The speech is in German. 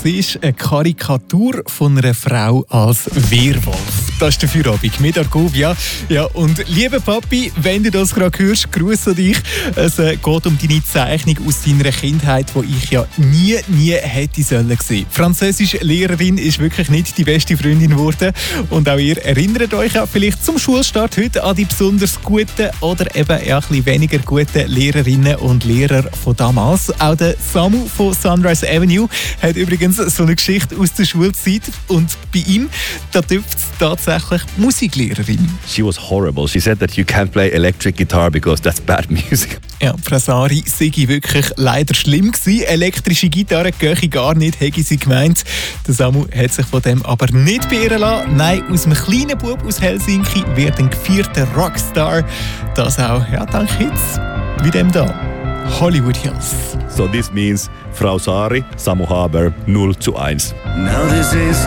siehst eine Karikatur von einer Frau als Werwolf. Das ist der Feierabend mit Argovia. Ja, und lieber Papi, wenn du das gerade hörst, grüße dich. Es geht um deine Zeichnung aus deiner Kindheit, die ich ja nie hätte sollen sehen. Französisch-Lehrerin ist wirklich nicht die beste Freundin geworden. Und auch ihr erinnert euch ja vielleicht zum Schulstart heute an die besonders guten oder eben ja, ein bisschen weniger guten Lehrerinnen und Lehrer von damals. Auch der Samu von Sunrise Avenue hat übrigens so eine Geschichte aus der Schulzeit. Und bei ihm, da dürfte es tatsächlich Musiklehrerin. She was horrible. She said that you can't play electric guitar because that's bad music. Ja, Frau Sari sei wirklich leider schlimm gewesen. Elektrische Gitarre gehe gar nicht, hätte sie gemeint. Der Samu hat sich von dem aber nicht beirren lassen. Nein, aus einem kleinen Bub aus Helsinki wird ein gefeierter Rockstar. Das auch, ja, dank Hits wie dem da. Hollywood Hills. So this means Frau Sari, Samu Haber 0:1. Now this is